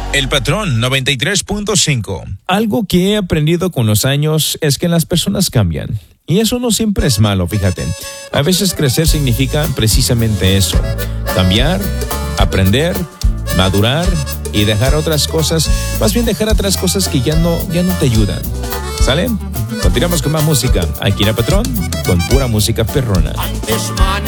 El Patrón 93.5. Algo que he aprendido con los años es que las personas cambian. Y eso no siempre es malo, fíjate. A veces crecer significa precisamente eso. Cambiar, aprender, madurar y dejar otras cosas, más bien dejar otras cosas que ya no te ayudan. ¿Sale? Continuamos con más música. Aquí en El Patrón, con pura música perrona. Antes